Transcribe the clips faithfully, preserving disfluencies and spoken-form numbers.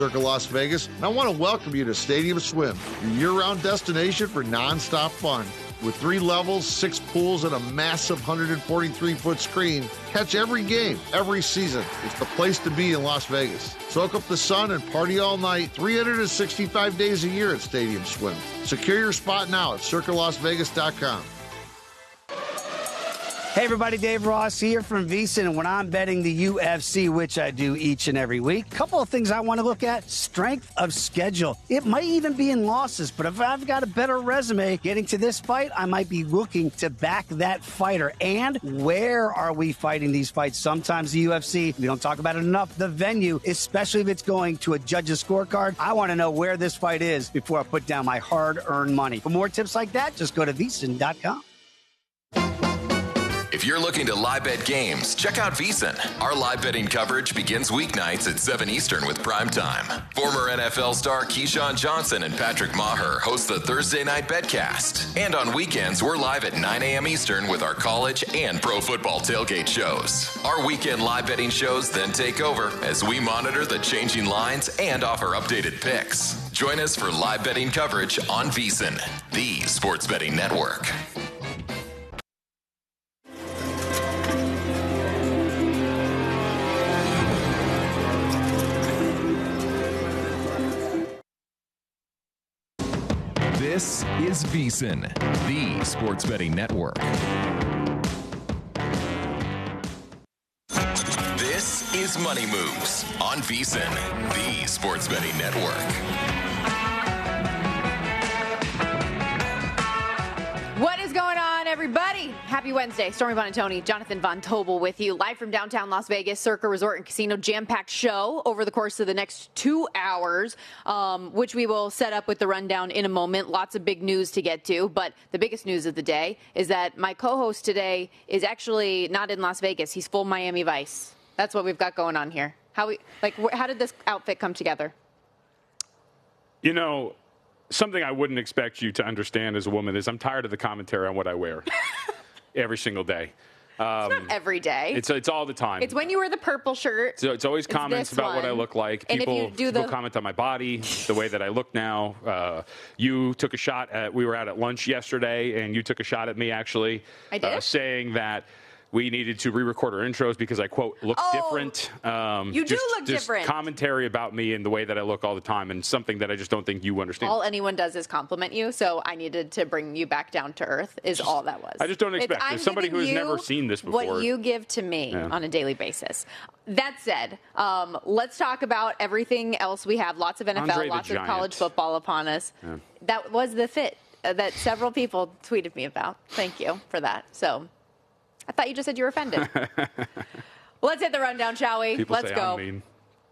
Circa Las Vegas, and I want to welcome you to Stadium Swim, your year-round destination for non-stop fun. With three levels, six pools, and a massive one hundred forty-three foot screen, catch every game, every season. It's the place to be in Las Vegas. Soak up the sun and party all night, three hundred sixty-five days a year at Stadium Swim. Secure your spot now at circa las vegas dot com. Hey everybody, Dave Ross here from VSiN, and when I'm betting the U F C, which I do each and every week, a couple of things I want to look at: strength of schedule. It might even be in losses, but if I've got a better resume getting to this fight, I might be looking to back that fighter. And where are we fighting these fights? Sometimes the U F C, we don't talk about it enough, the venue, especially if it's going to a judge's scorecard. I want to know where this fight is before I put down my hard-earned money. For more tips like that, just go to V S I N dot com. If you're looking to live bet games, check out VSiN. Our live betting coverage begins weeknights at seven Eastern with Prime Time. Former N F L star Keyshawn Johnson and Patrick Maher host the Thursday Night Betcast. And on weekends, we're live at nine a.m. Eastern with our college and pro football tailgate shows. Our weekend live betting shows then take over as we monitor the changing lines and offer updated picks. Join us for live betting coverage on VSiN, the sports betting network. This is VSiN, the sports betting network. This is Money Moves on VSiN, the sports betting network. What is going on, everybody? Happy Wednesday. Stormy Buonantony, Jonathan Von Tobel with you, live from downtown Las Vegas, Circa Resort and Casino, jam-packed show over the course of the next two hours, um, which we will set up with the rundown in a moment. Lots of big news to get to, but the biggest news of the day is that my co-host today is actually not in Las Vegas. He's full Miami Vice. That's what we've got going on here. How we like? Wh- how did this outfit come together? You know, something I wouldn't expect you to understand as a woman is I'm tired of the commentary on what I wear every single day. Um, it's not every day. It's it's all the time. It's when you wear the purple shirt. So it's always it's comments about one. what I look like. And People, if you do people the... comment on my body, the way that I look now. Uh, you took a shot at, we were out at lunch yesterday, and you took a shot at me, actually. I did? Uh, saying that we needed to re-record our intros because I, quote, look oh, different. Um, you do just, look just different. Commentary about me and the way that I look all the time, and something that I just don't think you understand. All anyone does is compliment you, so I needed to bring you back down to earth is just, all that was. I just don't expect. It's, As somebody who has never seen this before. What you give to me yeah. on a daily basis. That said, um, let's talk about everything else we have. Lots of N F L, Andre lots the of Giant. college football upon us. Yeah. That was the fit uh, that several people tweeted me about. Thank you for that. So I thought you just said you were offended. Let's hit the rundown, shall we? People Let's say go. I'm mean.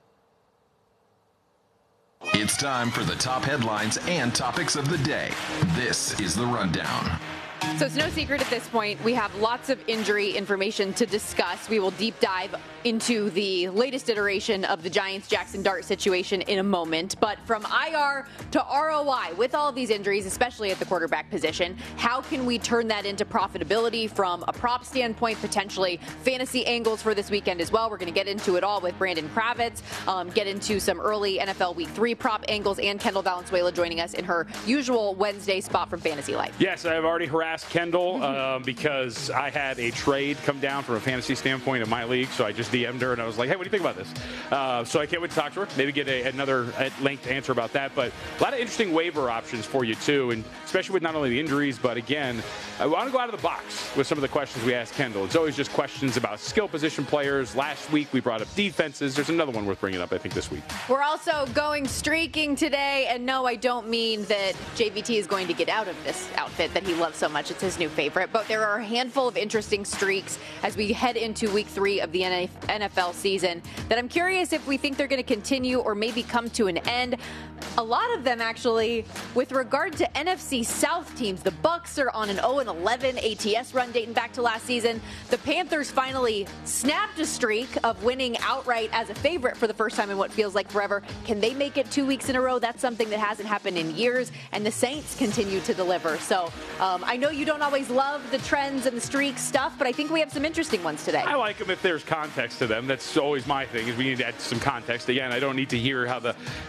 It's time for the top headlines and topics of the day. This is the Rundown. So it's no secret at this point, we have lots of injury information to discuss. We will deep dive into the latest iteration of the Giants-Jackson Dart situation in a moment. But from I R to R O I, with all of these injuries, especially at the quarterback position, how can we turn that into profitability from a prop standpoint, potentially fantasy angles for this weekend as well? We're going to get into it all with Brandon Kravitz, um, get into some early N F L Week three prop angles, and Kendall Valenzuela joining us in her usual Wednesday spot from Fantasy Life. Yes, I've already harassed Kendall uh, because I had a trade come down from a fantasy standpoint in my league, so I just D M'd her and I was like, hey, what do you think about this? Uh, so I can't wait to talk to her, maybe get a, another at-length answer about that, but a lot of interesting waiver options for you too, and especially with not only the injuries, but again, I want to go out of the box with some of the questions we asked Kendall. It's always just questions about skill position players. Last week we brought up defenses. There's another one worth bringing up, I think, this week. We're also going streaking today, and no, I don't mean that J V T is going to get out of this outfit that he loves so much. It's his new favorite, but there are a handful of interesting streaks as we head into week three of the N F L season that I'm curious if we think they're going to continue or maybe come to an end. A lot of them, actually, with regard to N F C South teams. The Bucks are on an oh and eleven A T S run dating back to last season. The Panthers finally snapped a streak of winning outright as a favorite for the first time in what feels like forever. Can they make it two weeks in a row? That's something that hasn't happened in years. And the Saints continue to deliver. So um, I know you don't always love the trends and the streak stuff, but I think we have some interesting ones today. I like them if there's context to them. That's always my thing, is we need to add some context. Again, I don't need to hear how the